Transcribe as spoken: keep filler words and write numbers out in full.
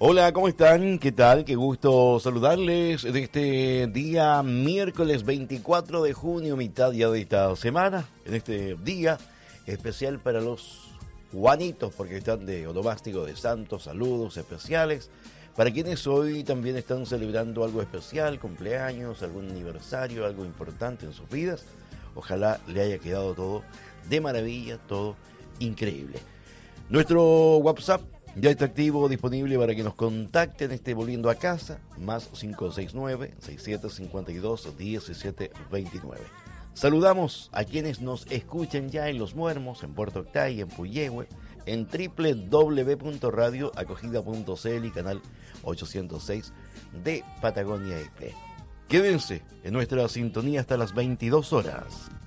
Hola, ¿cómo están? ¿Qué tal? Qué gusto saludarles de este día miércoles veinticuatro de junio, mitad ya de esta semana, en este día especial para los Juanitos, porque están de onomástico de santos, saludos especiales. Para quienes hoy también están celebrando algo especial, cumpleaños, algún aniversario, algo importante en sus vidas, ojalá le haya quedado todo de maravilla, todo increíble. Nuestro WhatsApp ya está activo, disponible para que nos contacten, esté volviendo a casa, más cinco seis nueve, seis siete cinco dos, uno siete dos nueve. Saludamos a quienes nos escuchan ya en Los Muermos, en Puerto Octay, en Puyehue, en doble u doble u doble u punto radio acogida punto c l y canal ochocientos seis de Patagonia E P. Quédense en nuestra sintonía hasta las veintidós horas.